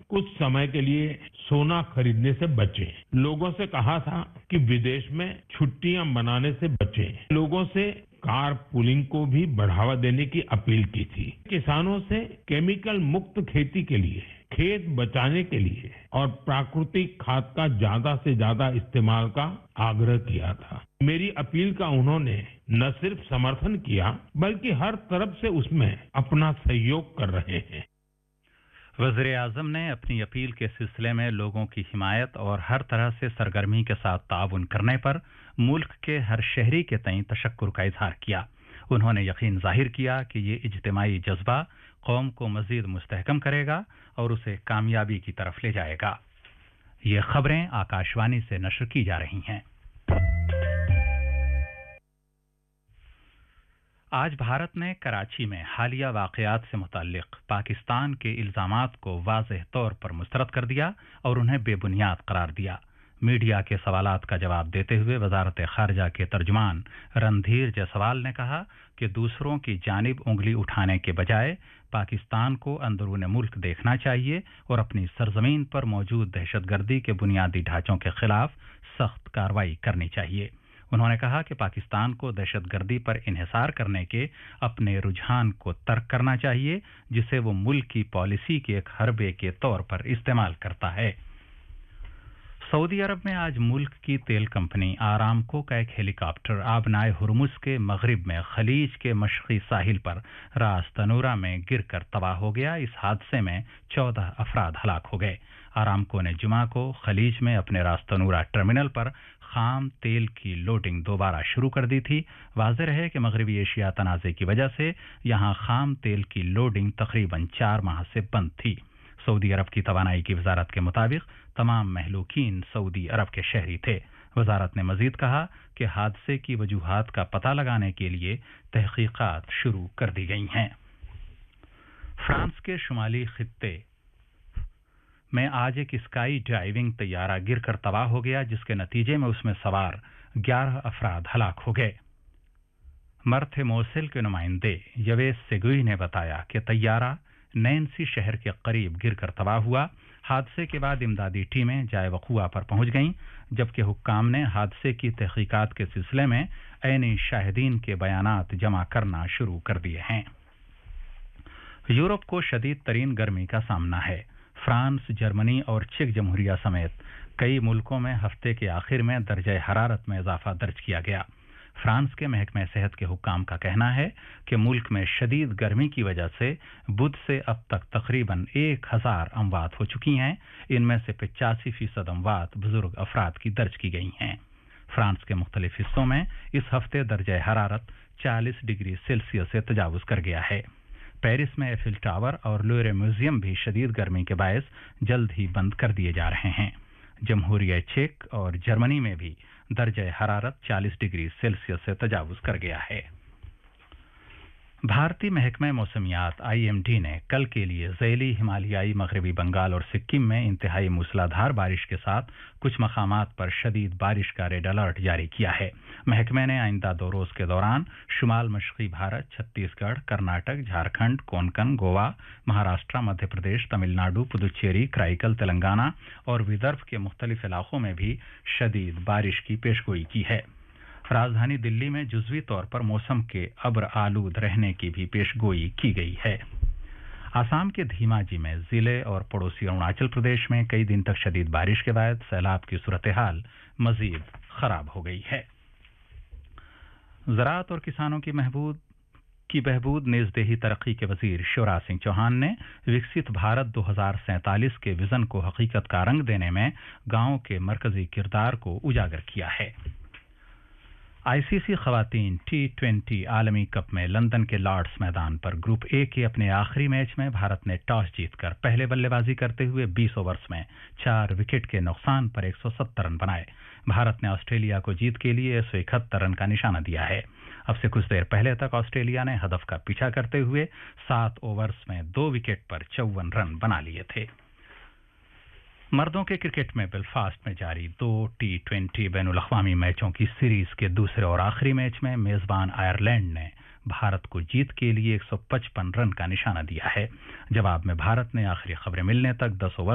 कुछ समय के लिए सोना खरीदने से बचें। लोगों से कहा था कि विदेश में छुट्टियां मनाने से बचें। लोगों से कार पुलिंग को भी बढ़ावा देने की अपील की थी। किसानों से केमिकल मुक्त खेती के लिए, खेत बचाने के लिए और प्राकृतिक खाद का ज्यादा से ज्यादा इस्तेमाल का आग्रह किया था। मेरी अपील का उन्होंने न सिर्फ समर्थन किया बल्कि हर तरफ से उसमें अपना सहयोग कर रहे हैं। वज़ीर आज़म ने अपनी अपील के सिलसिले में लोगों की हिमायत और हर तरह से सरगर्मी के साथ ताउन करने पर मुल्क के हर शहरी के तईं तशक्कुर का इजहार किया। उन्होंने यकीन जाहिर किया कि ये इज्तिमाई जज्बा कौम को मज़ीद मुस्तहकम करेगा और उसे कामयाबी की तरफ ले जाएगा। ये खबरें आकाशवाणी से नशर की जा रही हैं। आज भारत ने कराची में हालिया वाक़यात से मुताल्लिक़ पाकिस्तान के इल्ज़ामात को वाज़ेह तौर पर मुस्तरद कर दिया और उन्हें बेबुनियाद करार दिया। मीडिया के सवालात का जवाब देते हुए वज़ारत ख़ारिजा के तर्जुमान रणधीर जायसवाल ने कहा कि दूसरों की जानिब उंगली उठाने के बजाय पाकिस्तान को अंदरून मुल्क देखना चाहिए और अपनी सरजमीन पर मौजूद दहशतगर्दी के बुनियादी ढांचों के खिलाफ सख्त कार्रवाई करनी चाहिए। उन्होंने कहा कि पाकिस्तान को दहशतगर्दी पर इन्हिसार करने के अपने रुझान को तर्क करना चाहिए, जिसे वो मुल्क की पॉलिसी के एक हरबे के तौर पर इस्तेमाल करता है। सऊदी अरब में आज मुल्क की तेल कंपनी आरामको का एक हेलीकॉप्टर आबनाए हुर्मुज़ के मगरिब में खलीज के मशरक़ी साहिल पर रास तनूरा में गिरकर तबाह हो गया। इस हादसे में 14 अफराद हलाक हो गए। आरामको ने जुमा को खलीज में अपने रास तनूरा टर्मिनल पर खाम तेल की लोडिंग दोबारा शुरू कर दी थी। वाज़ेह है कि मगरबी एशिया तनाज़े की वजह से यहां खाम तेल की लोडिंग तकरीबन 4 माह से बंद थी। सऊदी अरब की तवानाई की वजारत के मुताबिक तमाम महलूकीन सऊदी अरब के शहरी थे। वजारत ने मजीद कहा कि हादसे की वजूहात का पता लगाने के लिए तहकीकात शुरू कर दी गई हैं। फ्रांस के शुमाली खित्ते में आज एक स्काई ड्राइविंग तैयारा गिरकर तबाह हो गया, जिसके नतीजे में उसमें सवार 11 अफराद हलाक हो गए। मर्थे मोसिल के नुमाइंदे यवेस सेगुई ने बताया कि तैयारा नैन्सी शहर के करीब गिरकर तबाह हुआ। हादसे के बाद इमदादी टीमें जाए वक़ुआ पर पहुंच गईं, जबकि हुक्काम ने हादसे की तहकीकात के सिलसिले में ऐनी शाहिदीन के बयानात जमा करना शुरू कर दिए हैं। यूरोप को शदीद तरीन गर्मी का सामना है। फ्रांस, जर्मनी और चेक जमहूरिया समेत कई मुल्कों में हफ्ते के आखिर में दर्जे हरारत में इजाफा दर्ज किया गया। फ्रांस के महकमे सेहत के हुक्काम का कहना है कि मुल्क में शदीद गर्मी की वजह से बुध से अब तक तकरीबन 1000 अमवात हो चुकी हैं। इनमें से 85% अमवात बुजुर्ग अफराद की दर्ज की गई हैं। फ्रांस के मुख्तलिफ हिस्सों में इस हफ्ते दर्जे हरारत 40 डिग्री सेल्सियस से तजावुज कर गया है। पेरिस में एफिल टावर और लोरे म्यूजियम भी शदीद गर्मी के बायस जल्द ही बंद कर दिए जा रहे हैं। जमहूरिया चेक और जर्मनी में भी दर्जे हरारत 40 डिग्री सेल्सियस से तजावुज कर गया है। भारतीय महकमा मौसमियात IMD ने कल के लिए ज़ैली हिमालयाई मगरबी बंगाल और सिक्किम में इंतहाई मूसलाधार बारिश के साथ कुछ मकामात पर शदीद बारिश का रेड अलर्ट जारी किया है। महकमे ने आइंदा 2 रोज़ के दौरान शुमाल मशरक़ी भारत, छत्तीसगढ़, कर्नाटक, झारखंड, कोंकण, गोवा, महाराष्ट्र, मध्य प्रदेश, तमिलनाडु, पुदुचेरी, कराईकल, तेलंगाना और विदर्भ के मुख्तलिफ इलाकों में भी शदीद बारिश की पेशगोई की है। राजधानी दिल्ली में जुज़वी तौर पर मौसम के अब्र आलूद रहने की भी पेशगोई की गई है। आसाम के धीमाजी में जिले और पड़ोसी अरुणाचल प्रदेश में कई दिन तक शदीद बारिश के बाद सैलाब की सूरत हाल मजीद खराब हो गई है। ज़राअत और किसानों की बहबूद नेज़देही तरक्की के वजीर शिवराज सिंह चौहान ने विकसित भारत 2047 के विजन को हकीकत का रंग देने में गांव के मरकजी किरदार को उजागर किया है। ICC खवातीन T20 आलमी कप में लंदन के लॉर्ड्स मैदान पर ग्रुप ए के अपने आखिरी मैच में भारत ने टॉस जीतकर पहले बल्लेबाजी करते हुए 20 ओवर्स में 4 विकेट के नुकसान पर 170 रन बनाए। भारत ने ऑस्ट्रेलिया को जीत के लिए 171 रन का निशाना दिया है। अब से कुछ देर पहले तक ऑस्ट्रेलिया ने हदफ का पीछा करते हुए 7 ओवर्स में 2 विकेट पर 54 रन बना लिए थे। मर्दों के क्रिकेट में बेलफास्ट में जारी 2 T20 बैनुल-अक़वामी मैचों की सीरीज के दूसरे और आखिरी मैच में मेजबान आयरलैंड ने भारत को जीत के लिए 155 रन का निशाना दिया है। जवाब में भारत ने आखिरी खबरें मिलने तक 10 ओवर